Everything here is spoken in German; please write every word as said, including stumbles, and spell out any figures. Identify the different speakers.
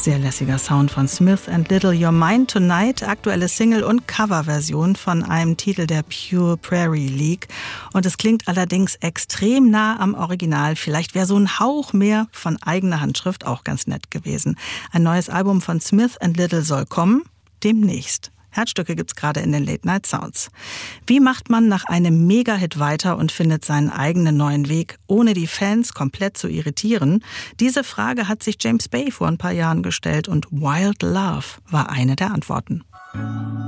Speaker 1: Sehr lässiger Sound von Smith and Little, You're Mine Tonight, aktuelle Single- und Coverversion von einem Titel der Pure Prairie League. Und es klingt allerdings extrem nah am Original. Vielleicht wäre so ein Hauch mehr von eigener Handschrift auch ganz nett gewesen. Ein neues Album von Smith and Little soll kommen, demnächst. Herzstücke gibt's gerade in den Late Night Sounds. Wie macht man nach einem Mega-Hit weiter und findet seinen eigenen neuen Weg, ohne die Fans komplett zu irritieren? Diese Frage hat sich James Bay vor ein paar Jahren gestellt und Wild Love war eine der Antworten.